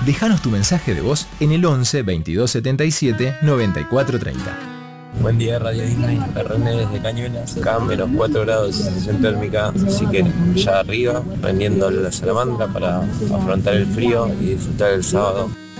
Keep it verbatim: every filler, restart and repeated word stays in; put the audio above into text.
Déjanos tu mensaje de voz en el once veintidós setenta y siete noventa y cuatro treinta. Buen día, Radio Disney, René desde Cañuelas, acá menos cuatro grados de sensación térmica, así que ya arriba, prendiendo la salamandra para afrontar el frío y disfrutar el sábado.